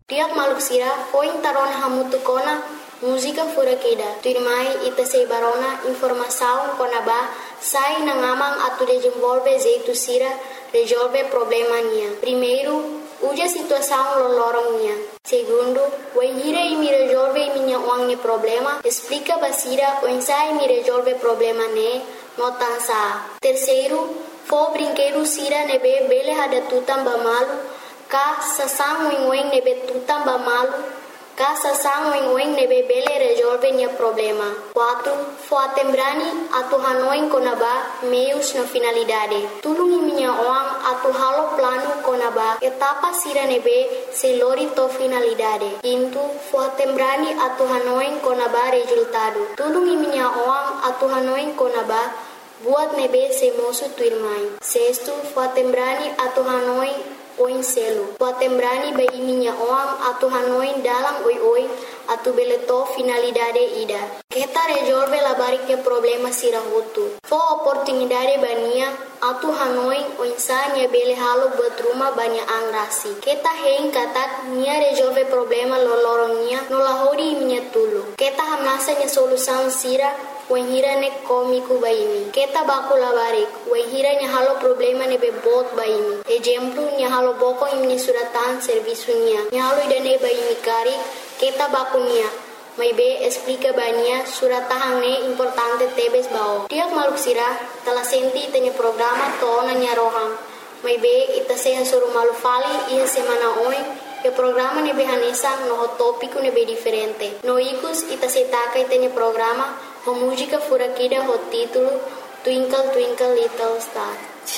Tiap maluk sira foi tarona hamutukona música furakida. Tuirmai ita sei barona informação konaba sai na ngamang atu desenvolve jeito sira resolve problema nia. Primeiro, uja situação lolorong nia. Segundo, o hira e me resolve minha uang problema, explica basira o ensai me resolve problema ne, notansa. Terceiro, fo brinquedo sira nebe bele hada tutam bamalu, ka sasang wing nebe tutam bamalu, ka sasang wing nebe bele resolve nia problema. 4. Fo atembrani atu hanoin konaba meios na finalidade. Tulungi minha uang atu halo plano konaba etapa sira nebe selori to finalidade. 5. Fo atembrani atu hanoin konaba resultado. Tulungi minha uang atu hanoin konaba buat nebe se mosu tuirmai. 6. Fo atembrani atu hanoin oin selo. Fo atembrani bai minha uang atu hanoin dalam oi atu beleto finalidade ida. Kita resolve la bariknya problema sira hutu. Fo oportunidade bania atu hanoin oinsanya bele halo buat rumah banyak angrasi. Kita hein katak nia resolve problema lolorongnya nolahodi minha tulu. Kita hamnasanya solusan sira wahira ne komiku baimi. Kita baku labarik wahira nya halo problema ne bebot baimi. Exemplo nya halo boko imni suratan servisunya. Nya halo idane baimi kari kita bakunya. Mai be explica bania suratahang ne importante tebes bao. Tiap maluk sira telah senti tanya programa tona nya rohang. Mai be ita seha suruh malu fali ia semana oi. E programa ne be hanesa no tópico ne be diferente. No ikus ita setaka itanya programa ho música furakida ho título Twinkle Twinkle Little Star.